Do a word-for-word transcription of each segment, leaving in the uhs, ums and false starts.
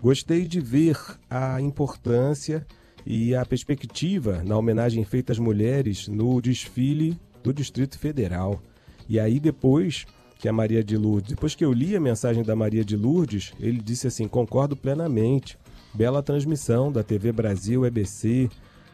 Gostei de ver a importância e a perspectiva na homenagem feita às mulheres no desfile do Distrito Federal. E aí depois que a Maria de Lourdes, depois que eu li a mensagem da Maria de Lourdes, ele disse assim: concordo plenamente, bela transmissão da T V Brasil E B C,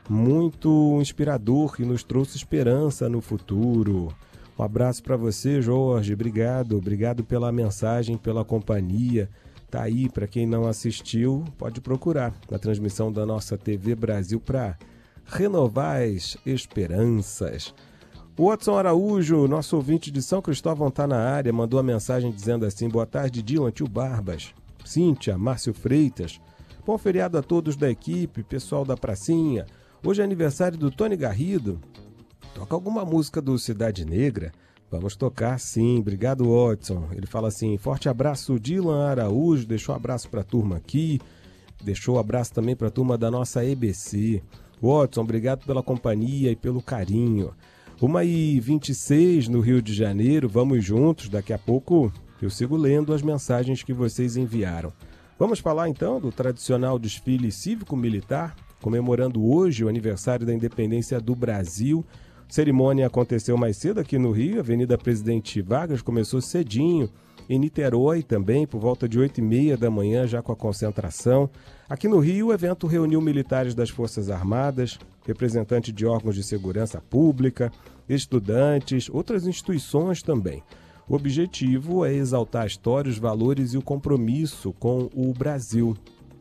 muito inspirador e nos trouxe esperança no futuro. Um abraço para você, Jorge, obrigado, obrigado pela mensagem, pela companhia. Tá aí, para quem não assistiu, pode procurar na transmissão da nossa T V Brasil para renovar as esperanças. O Watson Araújo, nosso ouvinte de São Cristóvão, está na área, mandou a mensagem dizendo assim: boa tarde, Dylan, tio Barbas, Cíntia, Márcio Freitas. Bom feriado a todos da equipe, pessoal da pracinha. Hoje é aniversário do Tony Garrido. Toca alguma música do Cidade Negra? Vamos tocar sim, obrigado, Watson. Ele fala assim: forte abraço, Dylan Araújo, deixou um abraço para a turma aqui, deixou um abraço também para a turma da nossa E B C. Watson, obrigado pela companhia e pelo carinho. uma e vinte e seis no Rio de Janeiro, vamos juntos, daqui a pouco eu sigo lendo as mensagens que vocês enviaram. Vamos falar então do tradicional desfile cívico-militar, comemorando hoje o aniversário da independência do Brasil. A cerimônia aconteceu mais cedo aqui no Rio, Avenida Presidente Vargas, começou cedinho, em Niterói também, por volta de oito e meia da manhã, já com a concentração. Aqui no Rio, o evento reuniu militares das Forças Armadas, representantes de órgãos de segurança pública, estudantes, outras instituições também. O objetivo é exaltar a história, os valores e o compromisso com o Brasil.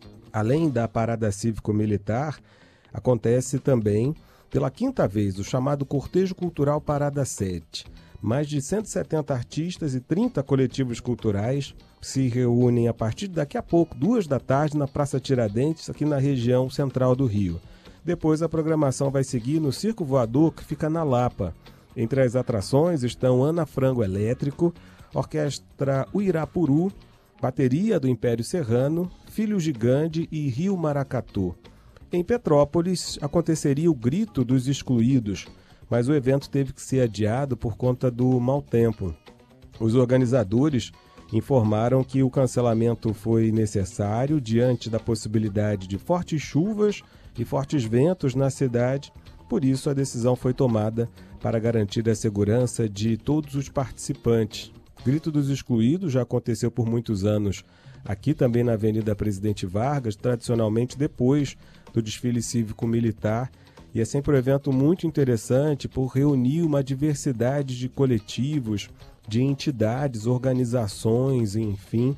Além da parada cívico-militar, acontece também, pela quinta vez, o chamado Cortejo Cultural Parada sete. Mais de cento e setenta artistas e trinta coletivos culturais se reúnem a partir de daqui a pouco, duas da tarde, na Praça Tiradentes, aqui na região central do Rio. Depois a programação vai seguir no Circo Voador, que fica na Lapa. Entre as atrações estão Ana Frango Elétrico, Orquestra Uirapuru, Bateria do Império Serrano, Filho Gigante e Rio Maracatu. Em Petrópolis aconteceria o Grito dos Excluídos, mas o evento teve que ser adiado por conta do mau tempo. Os organizadores informaram que o cancelamento foi necessário diante da possibilidade de fortes chuvas e fortes ventos na cidade, por isso a decisão foi tomada para garantir a segurança de todos os participantes. Grito dos Excluídos já aconteceu por muitos anos aqui também na Avenida Presidente Vargas, tradicionalmente depois do desfile cívico-militar, e é sempre um evento muito interessante por reunir uma diversidade de coletivos, de entidades, organizações, enfim,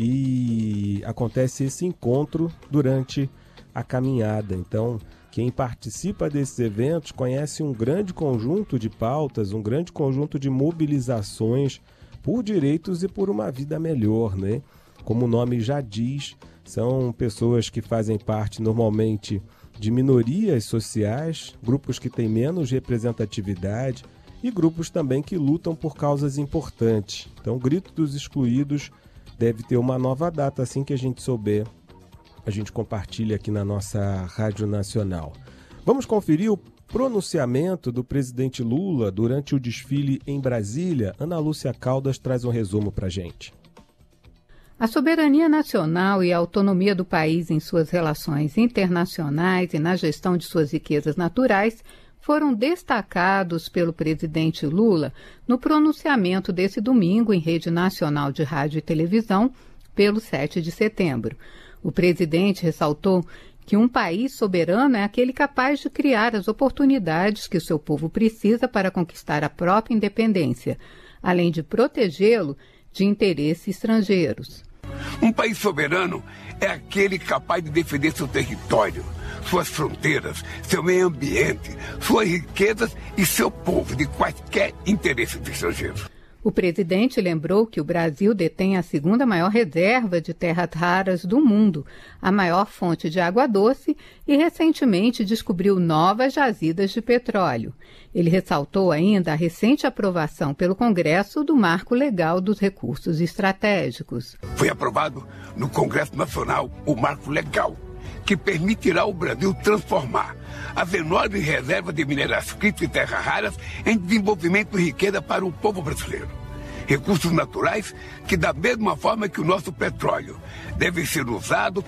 e acontece esse encontro durante a caminhada. Então, quem participa desses eventos conhece um grande conjunto de pautas, um grande conjunto de mobilizações por direitos e por uma vida melhor, né? Como o nome já diz, são pessoas que fazem parte normalmente de minorias sociais, grupos que têm menos representatividade e grupos também que lutam por causas importantes. Então, o Grito dos Excluídos deve ter uma nova data, assim que a gente souber, a gente compartilha aqui na nossa Rádio Nacional. Vamos conferir o pronunciamento do presidente Lula durante o desfile em Brasília. Ana Lúcia Caldas traz um resumo para a gente. A soberania nacional e a autonomia do país em suas relações internacionais e na gestão de suas riquezas naturais foram destacados pelo presidente Lula no pronunciamento desse domingo em rede nacional de rádio e televisão pelo sete de setembro. O presidente ressaltou que um país soberano é aquele capaz de criar as oportunidades que o seu povo precisa para conquistar a própria independência, além de protegê-lo de interesses estrangeiros. Um país soberano é aquele capaz de defender seu território, suas fronteiras, seu meio ambiente, suas riquezas e seu povo de quaisquer interesses estrangeiros. O presidente lembrou que o Brasil detém a segunda maior reserva de terras raras do mundo, a maior fonte de água doce e recentemente descobriu novas jazidas de petróleo. Ele ressaltou ainda a recente aprovação pelo Congresso do Marco Legal dos Recursos Estratégicos. Foi aprovado no Congresso Nacional o Marco Legal, que permitirá ao Brasil transformar as enormes reservas de minerais críticos e terras raras em desenvolvimento e riqueza para o povo brasileiro. Recursos naturais que, da mesma forma que o nosso petróleo, devem ser usados